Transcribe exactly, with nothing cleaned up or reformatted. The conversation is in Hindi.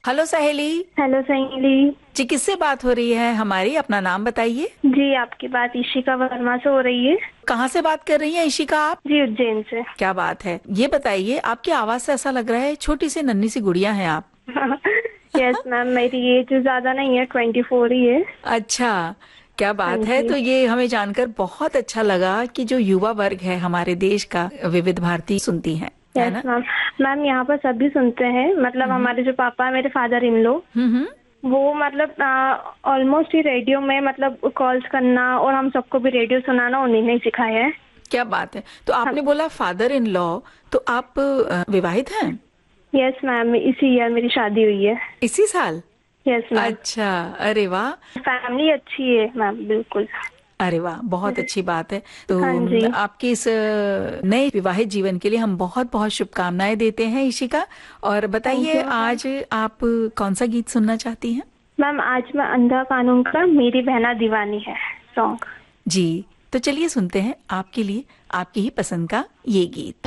हेलो सहेली। हेलो सहेली। जी, किससे बात हो रही है हमारी? अपना नाम बताइए। जी, आपकी बात इशिका वर्मा से हो रही है। कहाँ से बात कर रही हैं इशिका आप? जी, उज्जैन से। क्या बात है, ये बताइए, आपकी आवाज से ऐसा लग रहा है छोटी सी नन्ही सी गुड़िया हैं आप। यस मैम, मेरी एज ज्यादा नहीं है, ट्वेंटी फोर ही है। अच्छा, क्या हाँ बात है। जी। तो ये हमें जानकर बहुत अच्छा लगा कि जो युवा वर्ग है हमारे देश का, विविध भारती सुनती हैं, है यस ना? मैम। मैम यहाँ पर सभी सुनते हैं, मतलब हम्म हमारे जो पापा है, मेरे फादर इन लो, हम्म हम्म। वो मतलब ऑलमोस्ट ही रेडियो में मतलब कॉल्स करना और हम सबको भी रेडियो सुनाना उन्हीं ने ही सिखाया है। क्या बात है। तो हम। आपने बोला फादर इन लॉ, तो आप अ, विवाहित हैं? यस मैम, इसी ईयर मेरी शादी हुई है। इसी साल? Yes ma'am. अच्छा, अरे वाह। फैमिली अच्छी है मैम, बिल्कुल। अरे वाह, बहुत अच्छी बात है। तो हाँ अम, जी। आपके इस अ, नए विवाहित जीवन के लिए हम बहुत बहुत शुभकामनाएं देते हैं इशिका। और थैंक बताइए, यू मैम। आज आप कौन सा गीत सुनना चाहती हैं? मैम आज मैं अंधा कानून का मेरी बहना दीवानी है सॉन्ग। जी, तो चलिए सुनते हैं आपके लिए, आपकी ही पसंद का ये गीत।